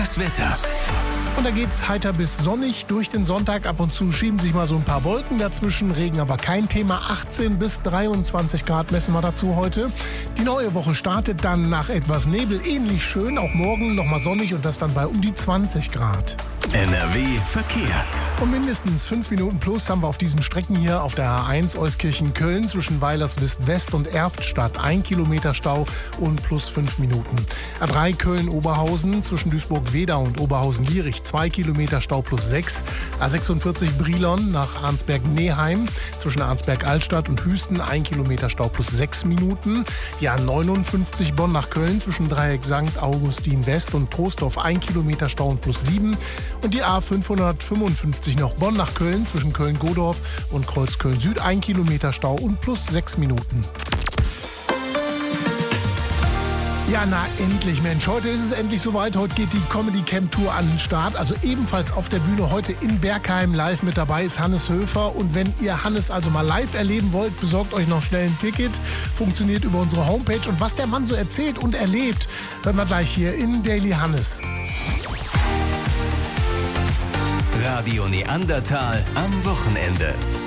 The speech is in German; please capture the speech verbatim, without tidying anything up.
Das Wetter. Und da geht's heiter bis sonnig durch den Sonntag. Ab und zu schieben sich mal so ein paar Wolken dazwischen. Regen aber kein Thema. achtzehn bis dreiundzwanzig Grad messen wir dazu heute. Die neue Woche startet dann nach etwas Nebel ähnlich schön. Auch morgen nochmal sonnig und das dann bei um die zwanzig Grad. N R W Verkehr. Und mindestens fünf Minuten plus haben wir auf diesen Strecken hier auf der A eins Euskirchen-Köln zwischen Weilerswist-West und Erftstadt. Ein Kilometer Stau und plus fünf Minuten. A drei Köln-Oberhausen zwischen Duisburg-Wedau und Oberhausen-Lierich. Zwei Kilometer Stau plus sechs. A sechsundvierzig Brilon nach Arnsberg-Neheim zwischen Arnsberg-Altstadt und Hüsten. Ein Kilometer Stau plus sechs Minuten. Die A neunundfünfzig Bonn nach Köln zwischen Dreieck Sankt Augustin-West und Troisdorf. Ein Kilometer Stau und plus sieben. Und die A fünfhundertfünfundfünfzig noch Bonn nach Köln zwischen Köln-Godorf und Kreuzköln-Süd. Ein Kilometer Stau und plus sechs Minuten. Ja, na endlich, Mensch. Heute ist es endlich soweit. Heute geht die Comedy Camp Tour an den Start. Also ebenfalls auf der Bühne heute in Bergheim. Live mit dabei ist Hannes Höfer. Und wenn ihr Hannes also mal live erleben wollt, besorgt euch noch schnell ein Ticket. Funktioniert über unsere Homepage. Und was der Mann so erzählt und erlebt, hören wir gleich hier in Daily Hannes. Radio Neandertal am Wochenende.